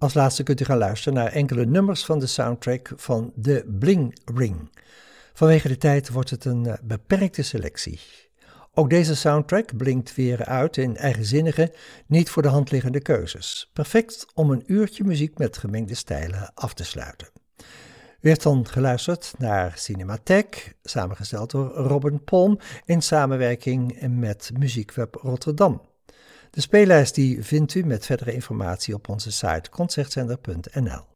Als laatste kunt u gaan luisteren naar enkele nummers van de soundtrack van The Bling Ring. Vanwege de tijd wordt het een beperkte selectie. Ook deze soundtrack blinkt weer uit in eigenzinnige, niet voor de hand liggende keuzes. Perfect om een uurtje muziek met gemengde stijlen af te sluiten. U heeft dan geluisterd naar Cinematheek, samengesteld door Robin Palm in samenwerking met Muziekweb Rotterdam. De speellijst die vindt u met verdere informatie op onze site concertzender.nl.